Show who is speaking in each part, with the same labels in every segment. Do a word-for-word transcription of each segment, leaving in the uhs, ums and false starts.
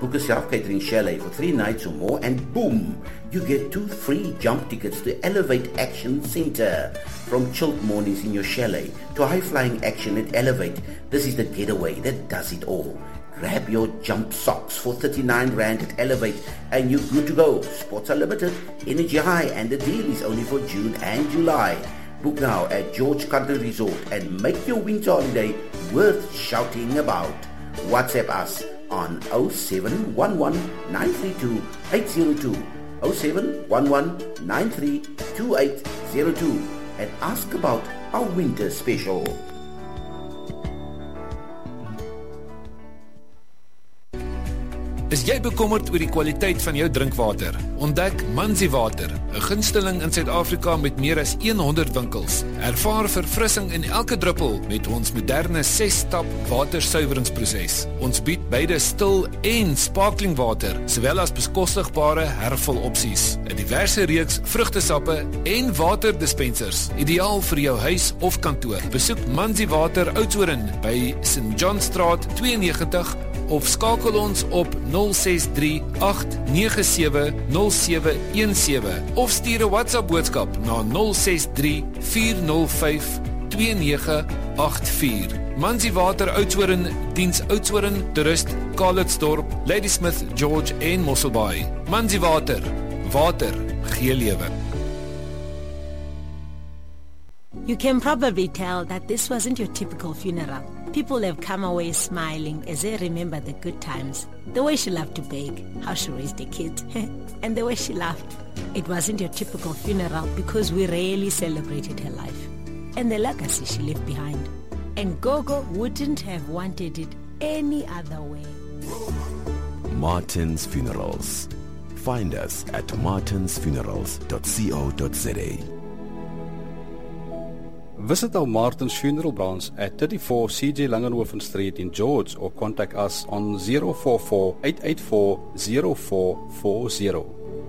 Speaker 1: Book a self-catering chalet for three nights or more and boom, you get two free jump tickets to Elevate Action Centre. From chilled mornings in your chalet to high-flying action at Elevate, this is the getaway that does it all. Grab your jump socks for thirty-nine rand at Elevate and you're good to go. Spots are limited, energy high, and the deal is only for June and July. Book now at George Country Resort and make your winter holiday worth shouting about. WhatsApp us on oh seven one one, nine three two, eight zero two, oh seven one one, nine three two, eight zero two and ask about our winter special.
Speaker 2: Is jy bekommerd oor die kwaliteit van jou drinkwater? Ontdek Manzi Water, 'n gunsteling in Suid-Afrika met meer as honderd winkels. Ervaar verfrissing in elke druppel met ons moderne ses-stap watersuiweringsproses. Ons bied beide stil en sparkling water, sowel as beskostigbare hervulopsies. 'n Diverse reeks vrugtesappe en waterdispensers, ideaal vir jou huis of kantoor. Besoek Manzi Water Oudtshoorn by Saint John Straat twee nege nul of skakel ons op nul ses drie agt nege sewe nul sewe een sewe of stuur 'n WhatsApp boodskap na nul ses drie vier nul vyf twee nege agt vier. Manzi Water Oudtshoorn diens Oudtshoorn, Toerist, Calitzdorp, Ladysmith, George en Mosselbaai. Manzi Water, water gee lewe.
Speaker 3: You can probably tell that this wasn't your typical funeral. People have come away smiling as they remember the good times. The way she loved to bake, how she raised a kid, and the way she laughed. It wasn't your typical funeral because we rarely celebrated her life and the legacy she left behind. And Gogo wouldn't have wanted it any other way.
Speaker 4: Martin's Funerals. Find us at martins funerals dot co dot za.
Speaker 5: Visit our Martin's Funeral branch at thirty-four C J Langenhoven Street in George or contact us on zero four four, eight eight four, zero four four zero.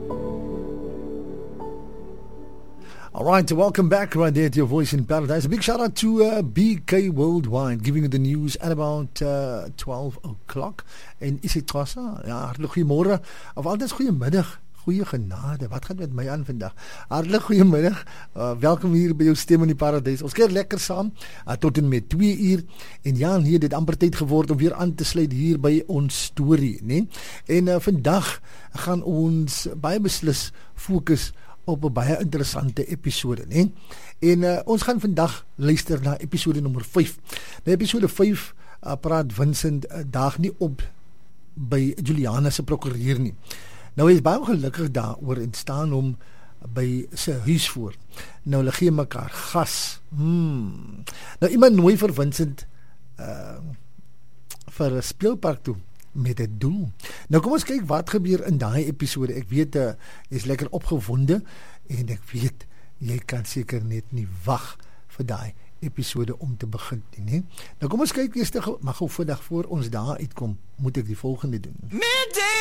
Speaker 6: All right, welcome back right there to Your Voice in Paradise. A big shout out to uh, B K Worldwide, giving you the news at about uh, twelve o'clock. En is dit Trassa? Ja, hartelijk goeiemorgen. Of altijd goeiemiddag. Goeie genade, wat gaat met my aan vandag? Hartelijk goeiemiddag, uh, welkom hier by jou Stem in die Paradijs. Ons keer lekker saam, uh, tot en met twee uur, en ja, hier dit amper tyd geword om weer aan te sluit hier by ons storie, nee? En uh, vandag gaan ons baie beslis fokus op 'n baie interessante episode, nee? En uh, ons gaan vandag luister na episode nummer vyf. Na episode vyf uh, praat Vincent uh, daag nie op by Juliana se prokureur nie. Nou hy is baie gelukkig daaroor en staan hom by sy huis voor. Nou hulle gee mekaar gas. Hmm. Nou iemand nooi vir Vincent uh, vir 'n speelpark toe met 'n doel. Nou kom ons kyk wat gebeur in daai episode. Ek weet uh, jy is lekker opgewonde en ek weet jy kan seker net nie wag vir daai episode om te begin nie, nee? Nou kom ons kyk eers, maar gou voordat voor ons daar uitkom, moet ek die volgende doen. Midday!